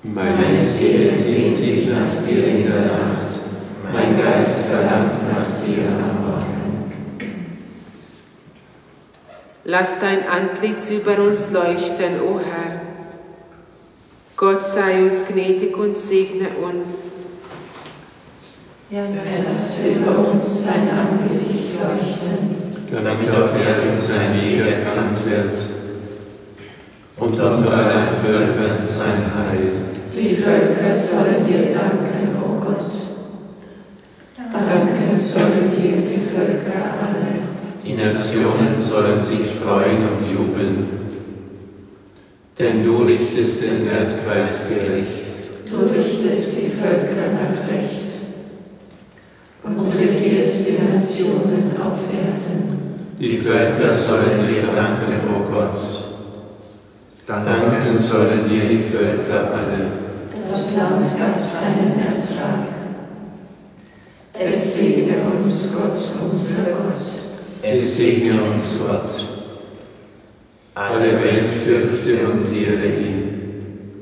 Meine Seele sehnt sich nach dir in der Nacht, mein Geist verlangt nach dir am Morgen. Lass dein Antlitz über uns leuchten, o Herr. Gott sei uns gnädig und segne uns. Er lasse über uns sein Angesicht leuchten, damit auf Erden sein Weg erkannt wird und unter allen Völkern sein Heil. Die Völker sollen dir danken, o Gott. Danken sollen dir die Völker alle. Die Nationen sollen sich freuen und jubeln, denn du richtest den Erdkreis gerecht. Du richtest die Völker nach Recht und regierst die Nationen auf Erden. Die Völker sollen dir danken, o Gott. Danken sollen dir die Völker alle. Das Land gab seinen Ertrag. Es segne uns Gott, unser Gott. Es segne uns Gott. Alle Welt fürchte und ehre ihn.